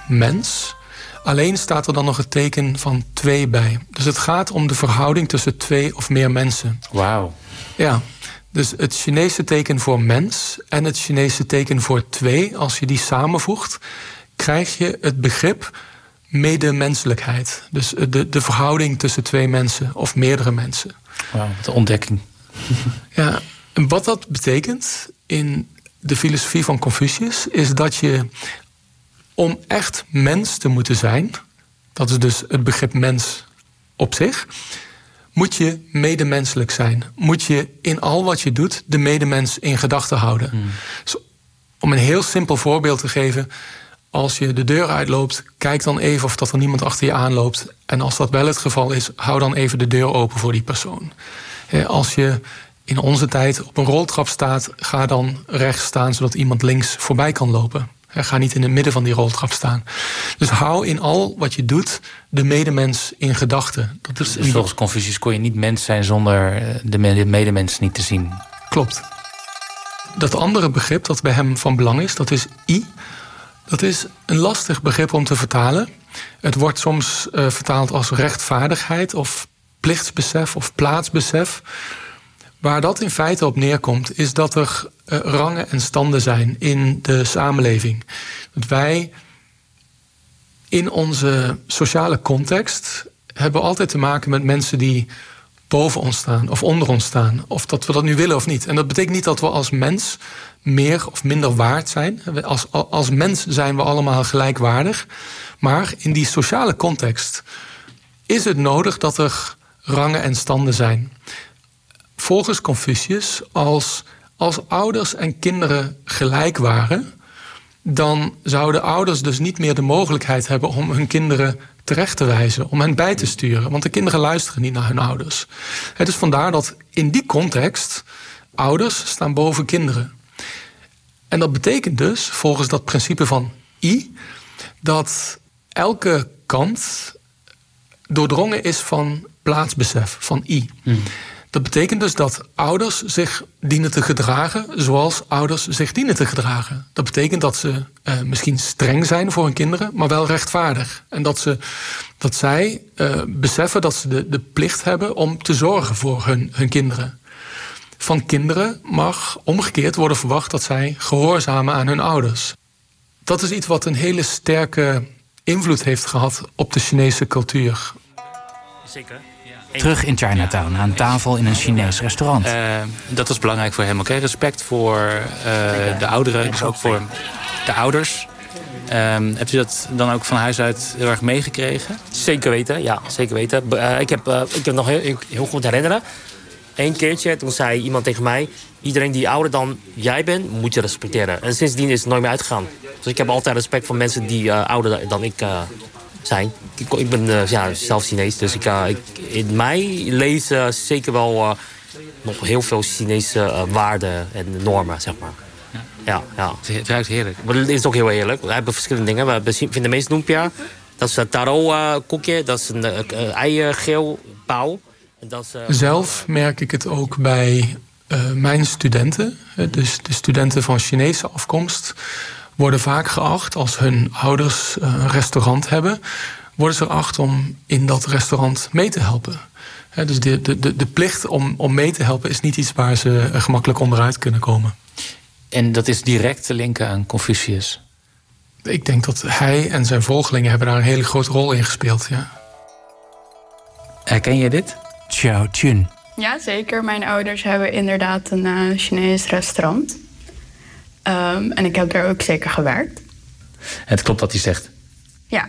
mens. Alleen staat er dan nog het teken van 2 bij. Dus het gaat om de verhouding tussen 2 of meer mensen. Wauw. Ja, dus het Chinese teken voor mens en het Chinese teken voor 2... als je die samenvoegt, krijg je het begrip medemenselijkheid. Dus de verhouding tussen 2 mensen of meerdere mensen. Wauw, wat een ontdekking. Ja, en wat dat betekent in de filosofie van Confucius is dat je, om echt mens te moeten zijn, dat is dus het begrip mens op zich, moet je medemenselijk zijn. Moet je in al wat je doet de medemens in gedachten houden. Dus om een heel simpel voorbeeld te geven, als je de deur uitloopt, kijk dan even of dat er niemand achter je aanloopt. En als dat wel het geval is, hou dan even de deur open voor die persoon. Als je in onze tijd op een roltrap staat, ga dan rechts staan zodat iemand links voorbij kan lopen. Ga niet in het midden van die roltrap staan. Dus hou in al wat je doet de medemens in gedachten. Dus volgens Confucius kon je niet mens zijn zonder de medemens niet te zien. Klopt. Dat andere begrip dat bij hem van belang is, dat is I. Dat is een lastig begrip om te vertalen. Het wordt soms vertaald als rechtvaardigheid of plichtsbesef of plaatsbesef. Waar dat in feite op neerkomt, is dat er rangen en standen zijn in de samenleving. Dat wij in onze sociale context hebben altijd te maken met mensen die boven ons staan of onder ons staan. Of dat we dat nu willen of niet. En dat betekent niet dat we als mens meer of minder waard zijn. Als mens zijn we allemaal gelijkwaardig. Maar in die sociale context is het nodig dat er rangen en standen zijn. Volgens Confucius, als ouders en kinderen gelijk waren, dan zouden ouders dus niet meer de mogelijkheid hebben om hun kinderen terecht te wijzen, om hen bij te sturen. Want de kinderen luisteren niet naar hun ouders. Dus vandaar dat in die context ouders staan boven kinderen. En dat betekent dus, volgens dat principe van I, dat elke kant doordrongen is van plaatsbesef, van I. Dat betekent dus dat ouders zich dienen te gedragen zoals ouders zich dienen te gedragen. Dat betekent dat ze misschien streng zijn voor hun kinderen, maar wel rechtvaardig. En dat zij beseffen dat ze de plicht hebben om te zorgen voor hun kinderen. Van kinderen mag omgekeerd worden verwacht dat zij gehoorzamen aan hun ouders. Dat is iets wat een hele sterke invloed heeft gehad op de Chinese cultuur. Zeker. Terug in Chinatown, aan tafel in een Chinees restaurant. Dat was belangrijk voor hem. Oké, respect voor de ouderen, dus ook voor de ouders. Hebt u dat dan ook van huis uit heel erg meegekregen? Zeker weten, ja, zeker weten. Ik heb nog heel goed herinneren. Eén keertje, toen zei iemand tegen mij, iedereen die ouder dan jij bent, moet je respecteren. En sindsdien is het nooit meer uitgegaan. Dus ik heb altijd respect voor mensen die ouder dan ik zijn. Ik ben zelf Chinees, dus in mij lezen zeker wel nog heel veel Chinese waarden en normen, zeg maar. Ja. Het ruikt heerlijk. Maar het is ook heel heerlijk. We hebben verschillende dingen. We vinden meest lumpia. Dat is een taro-koekje. Dat is een eiergeel pauw. Zelf merk ik het ook bij mijn studenten. Dus de studenten van Chinese afkomst worden vaak geacht, als hun ouders een restaurant hebben, worden ze geacht om in dat restaurant mee te helpen. Dus de plicht om mee te helpen is niet iets waar ze gemakkelijk onderuit kunnen komen. En dat is direct te linken aan Confucius? Ik denk dat hij en zijn volgelingen hebben daar een hele grote rol in gespeeld, ja. Herken je dit? Xiao Chun. Ja, zeker. Mijn ouders hebben inderdaad een Chinees restaurant. En ik heb daar ook zeker gewerkt. Het klopt wat hij zegt. Ja.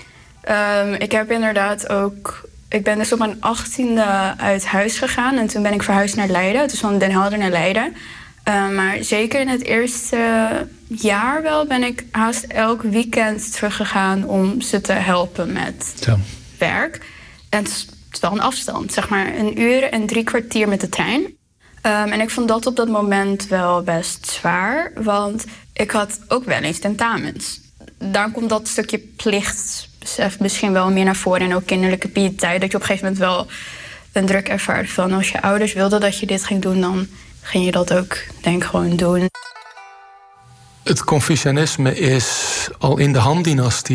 Ik heb inderdaad ook... Ik ben dus op mijn 18e uit huis gegaan. En toen ben ik verhuisd naar Leiden. Dus van Den Helder naar Leiden. Maar zeker in het eerste jaar wel ben ik haast elk weekend teruggegaan om ze te helpen met werk. En het is wel een afstand, zeg maar 1 uur en 3 kwartier met de trein. En ik vond dat op dat moment wel best zwaar, want ik had ook wel eens tentamens. Daar komt dat stukje plichtsbesef misschien wel meer naar voren en ook kinderlijke piëteit, dat je op een gegeven moment wel een druk ervaart van als je ouders wilden dat je dit ging doen, dan ging je dat ook, denk ik, gewoon doen. Het Confucianisme is al in de Han-dynastie